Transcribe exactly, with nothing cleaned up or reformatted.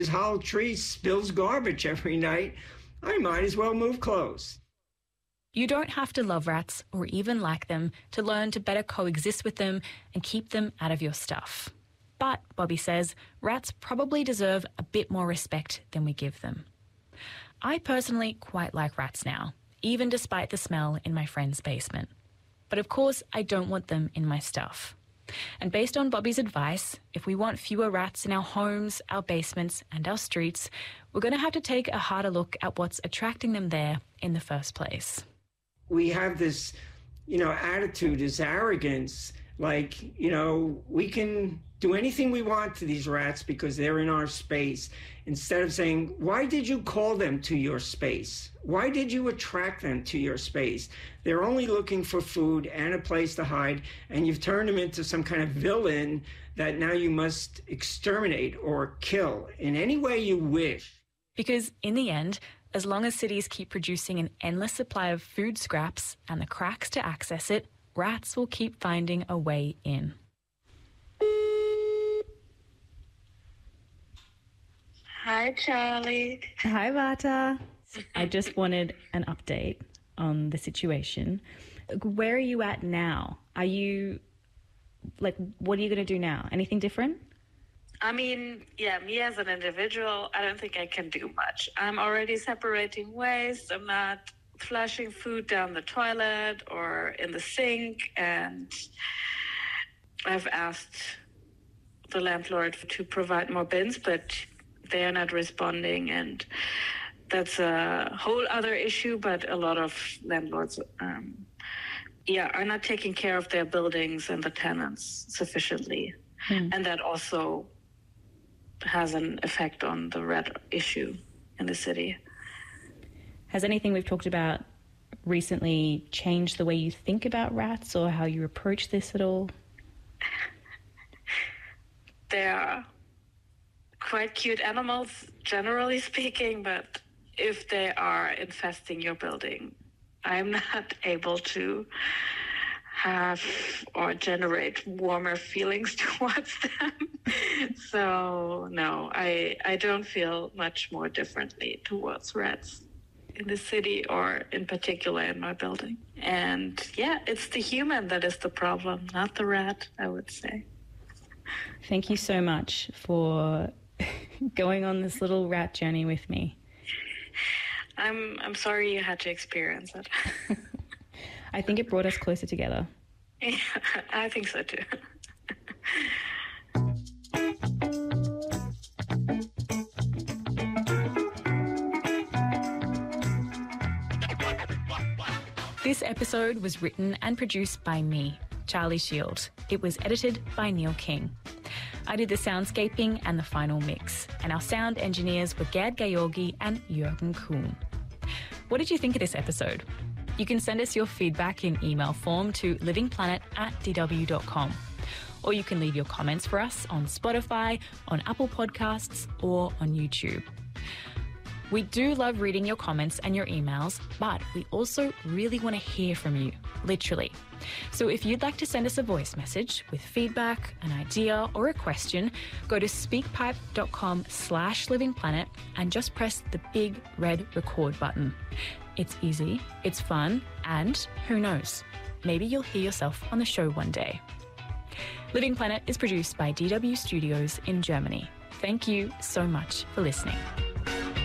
This hollow tree spills garbage every night. I might as well move close. You don't have to love rats or even like them to learn to better coexist with them and keep them out of your stuff. But, Bobby says, rats probably deserve a bit more respect than we give them. I personally quite like rats now, even despite the smell in my friend's basement. But of course, I don't want them in my stuff. And based on Bobby's advice, if we want fewer rats in our homes, our basements and our streets, we're going to have to take a harder look at what's attracting them there in the first place. We have this, you know, attitude, this arrogance, like, you know, we can do anything we want to these rats because they're in our space, instead of saying, why did you call them to your space? Why did you attract them to your space? They're only looking for food and a place to hide, and you've turned them into some kind of villain that now you must exterminate or kill in any way you wish. Because in the end, as long as cities keep producing an endless supply of food scraps and the cracks to access it, rats will keep finding a way in. Hi, Charlie. Hi, Vata. I just wanted an update on the situation. Where are you at now? Are you, like, what are you going to do now? Anything different? I mean, yeah, me as an individual, I don't think I can do much. I'm already separating waste. I'm not flushing food down the toilet or in the sink. And I've asked the landlord to provide more bins, but they are not responding. And that's a whole other issue, but a lot of landlords, um, yeah, are not taking care of their buildings and the tenants sufficiently. Hmm. And that also has an effect on the rat issue in the city. Has anything we've talked about recently changed the way you think about rats or how you approach this at all? They are quite cute animals, generally speaking, but if they are infesting your building, I'm not able to have or generate warmer feelings towards them. So no, I I don't feel much more differently towards rats in the city or in particular in my building. And yeah, it's the human that is the problem, not the rat, I would say. Thank you so much for going on this little rat journey with me. I'm I'm sorry you had to experience it. I think it brought us closer together. Yeah, I think so too. This episode was written and produced by me, Charlie Shield. It was edited by Neil King. I did the soundscaping and the final mix, and our sound engineers were Gad Georgi and Jürgen Kuhn. What did you think of this episode? You can send us your feedback in email form to livingplanet at d w dot com. Or you can leave your comments for us on Spotify, on Apple Podcasts, or on YouTube. We do love reading your comments and your emails, but we also really want to hear from you, literally. So if you'd like to send us a voice message with feedback, an idea, or a question, go to speakpipe.com slash livingplanet and just press the big red record button. It's easy, it's fun, and who knows, maybe you'll hear yourself on the show one day. Living Planet is produced by D W Studios in Germany. Thank you so much for listening.